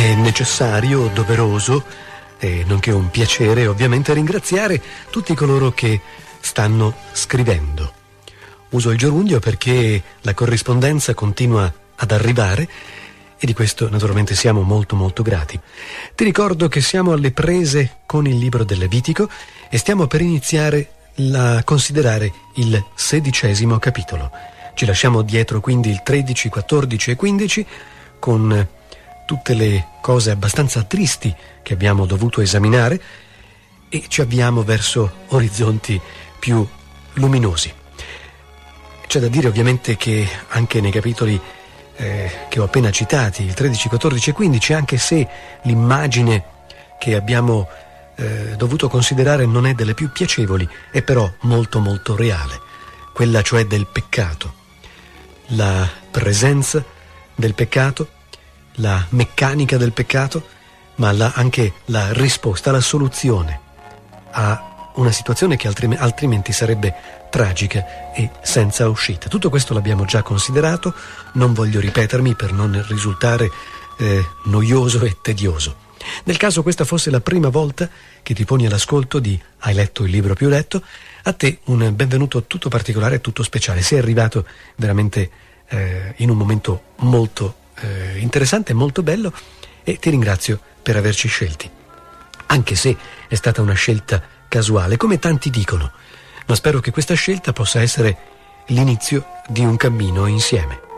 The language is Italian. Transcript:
È necessario, doveroso, nonché un piacere ovviamente ringraziare tutti coloro che stanno scrivendo. Uso il gerundio perché la corrispondenza continua ad arrivare e di questo naturalmente siamo molto molto grati. Ti ricordo che siamo alle prese con il libro del Levitico e stiamo per iniziare a considerare il 16° capitolo. Ci lasciamo dietro quindi il 13, 14 e 15 con tutte le cose abbastanza tristi che abbiamo dovuto esaminare e ci avviamo verso orizzonti più luminosi. C'è da dire ovviamente che anche nei capitoli che ho appena citati, il 13, 14 e 15, anche se l'immagine che abbiamo dovuto considerare non è delle più piacevoli, è però molto molto reale, quella cioè del peccato, la presenza del peccato, la meccanica del peccato, ma anche la risposta, la soluzione a una situazione che altrimenti sarebbe tragica e senza uscita. Tutto questo l'abbiamo già considerato, non voglio ripetermi per non risultare noioso e tedioso. Nel caso questa fosse la prima volta che ti poni all'ascolto di Hai letto il libro più letto, a te un benvenuto tutto particolare e tutto speciale. Sei arrivato veramente in un momento molto interessante, molto bello, e ti ringrazio per averci scelti, anche se è stata una scelta casuale, come tanti dicono, ma spero che questa scelta possa essere l'inizio di un cammino insieme.